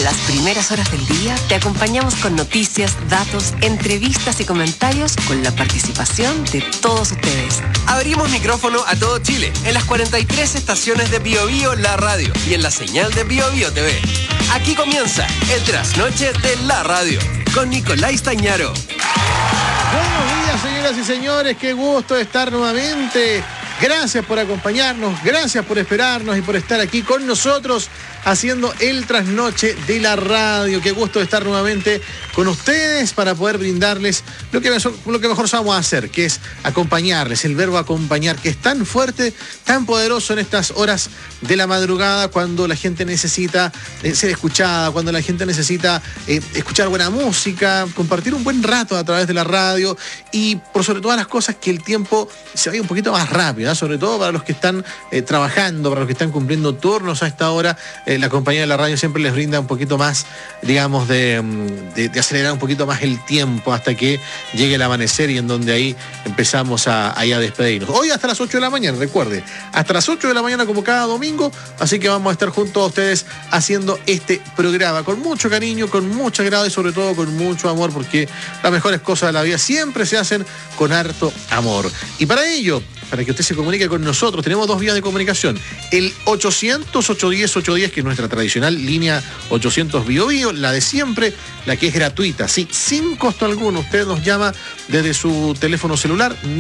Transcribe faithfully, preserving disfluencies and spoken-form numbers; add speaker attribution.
Speaker 1: las primeras horas del día te acompañamos con noticias, datos, entrevistas y comentarios con la participación de todos ustedes.
Speaker 2: Abrimos micrófono a todo Chile en las cuarenta y tres estaciones de Bio Bio La Radio y en la señal de Bio Bio T V. Aquí comienza el trasnoche de la radio con Nicolás Tañaro.
Speaker 3: Buenos días, señoras y señores, qué gusto estar nuevamente. Gracias por acompañarnos, gracias por esperarnos y por estar aquí con nosotros haciendo el trasnoche de la radio. Qué gusto estar nuevamente con ustedes para poder brindarles lo que, mejor, lo que mejor sabemos hacer, que es acompañarles, el verbo acompañar, que es tan fuerte, tan poderoso en estas horas de la madrugada, cuando la gente necesita eh, ser escuchada, cuando la gente necesita eh, escuchar buena música, compartir un buen rato a través de la radio y por sobre todas las cosas que el tiempo se vaya un poquito más rápido, ¿eh? Sobre todo para los que están eh, trabajando, para los que están cumpliendo turnos a esta hora. Eh, la compañía de la radio siempre les brinda un poquito más, digamos, de, de, de acelerar un poquito más el tiempo hasta que llegue el amanecer y en donde ahí empezamos a, a, a despedirnos. Hoy hasta las ocho de la mañana, recuerde, hasta las ocho de la mañana como cada domingo, así que vamos a estar junto a ustedes haciendo este programa con mucho cariño, con mucho agrado y sobre todo con mucho amor, porque las mejores cosas de la vida siempre se hacen con harto amor. Y para ello, para que usted se comunique con nosotros, tenemos dos vías de comunicación. El ochocientos, ochocientos diez, ochocientos diez, que es nuestra tradicional línea ochocientos Bio Bio, la de siempre, la que es gratuita, sí, sin costo alguno. Usted nos llama desde su teléfono celular.